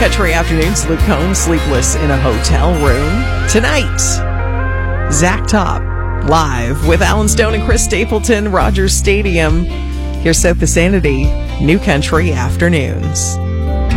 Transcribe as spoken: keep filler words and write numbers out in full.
Country Afternoons, Luke Combs, Sleepless in a Hotel Room. Tonight, Zach Top, live with Alan Stone and Chris Stapleton, Rogers Stadium. Here's Soap the Sanity, New Country Afternoons.